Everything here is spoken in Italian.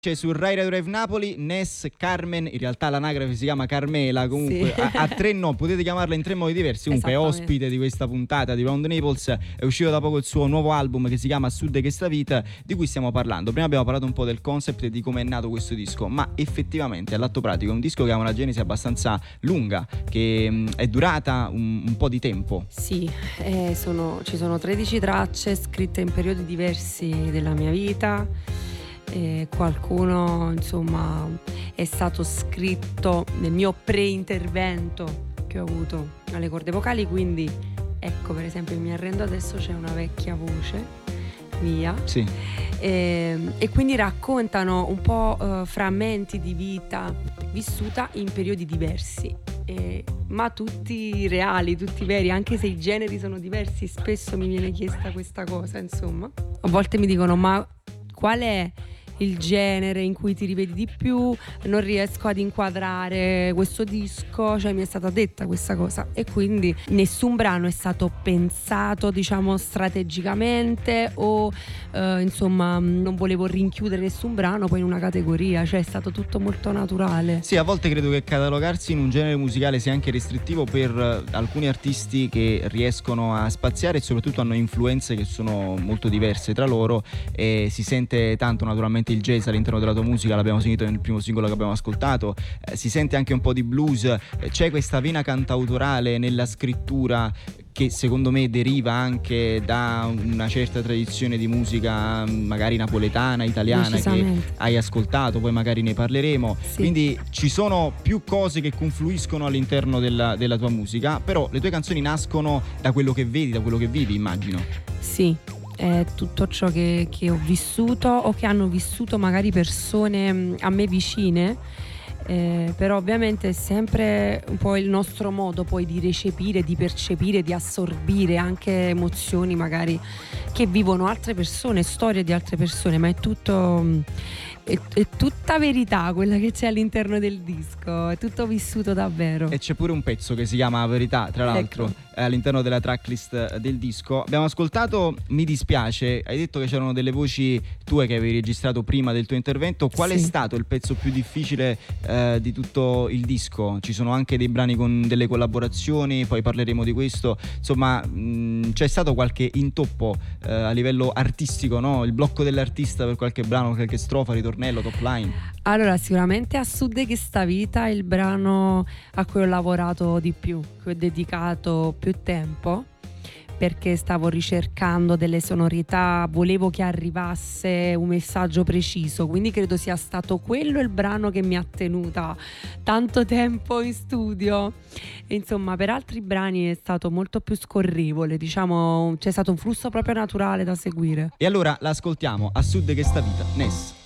C'è su Rai Radio Drive Napoli, Ness, Carmen, in realtà l'anagrafe si chiama Carmela, comunque Sì. a tre no, potete chiamarla in tre modi diversi, comunque è ospite di questa puntata di Round the Naples, è uscito da poco il suo nuovo album che si chiama A Sud che sta vita, di cui stiamo parlando. Prima abbiamo parlato un po' del concept e di come è nato questo disco, ma effettivamente all'atto pratico è un disco che ha una genesi abbastanza lunga, che è durata un po' di tempo. Sì, ci sono 13 tracce scritte in periodi diversi della mia vita. Qualcuno insomma è stato scritto nel mio pre-intervento che ho avuto alle corde vocali, quindi ecco, per esempio Mi arrendo adesso c'è una vecchia voce mia, sì. E quindi raccontano un po' frammenti di vita vissuta in periodi diversi, ma tutti reali, tutti veri, anche se i generi sono diversi. Spesso mi viene chiesta questa cosa, insomma. A volte mi dicono: ma qual è il genere in cui ti rivedi di più? Non riesco ad inquadrare questo disco, cioè mi è stata detta questa cosa, e quindi nessun brano è stato pensato, diciamo, strategicamente o insomma non volevo rinchiudere nessun brano poi in una categoria, cioè è stato tutto molto naturale. Sì, a volte credo che catalogarsi in un genere musicale sia anche restrittivo per alcuni artisti che riescono a spaziare e soprattutto hanno influenze che sono molto diverse tra loro, e si sente tanto naturalmente il jazz all'interno della tua musica, l'abbiamo sentito nel primo singolo che abbiamo ascoltato, si sente anche un po' di blues, c'è questa vena cantautorale nella scrittura che secondo me deriva anche da una certa tradizione di musica magari napoletana, italiana, che hai ascoltato, poi magari ne parleremo, sì. Quindi ci sono più cose che confluiscono all'interno della tua musica, però le tue canzoni nascono da quello che vedi, da quello che vivi, immagino. Sì, è tutto ciò che ho vissuto o che hanno vissuto magari persone a me vicine, però ovviamente è sempre un po' il nostro modo poi di recepire, di percepire, di assorbire anche emozioni magari che vivono altre persone, storie di altre persone, ma è tutta verità quella che c'è all'interno del disco, è tutto vissuto davvero. E c'è pure un pezzo che si chiama Verità, tra l'altro, ecco, all'interno della tracklist del disco. Abbiamo ascoltato Mi dispiace, hai detto che c'erano delle voci tue che avevi registrato prima del tuo intervento. Qual è stato il pezzo più difficile di tutto il disco? Ci sono anche dei brani con delle collaborazioni, poi parleremo di questo. Insomma, c'è stato qualche intoppo a livello artistico, no? Il blocco dell'artista per qualche brano, qualche strofa, ritornello, top line? Allora, sicuramente A Sud che sta vita è il brano a cui ho lavorato di più, cui ho dedicato più tempo, perché stavo ricercando delle sonorità, volevo che arrivasse un messaggio preciso, quindi credo sia stato quello il brano che mi ha tenuta tanto tempo in studio. E insomma, per altri brani è stato molto più scorrevole, diciamo, c'è stato un flusso proprio naturale da seguire. E allora l'ascoltiamo, A Sud che sta vita, Ness.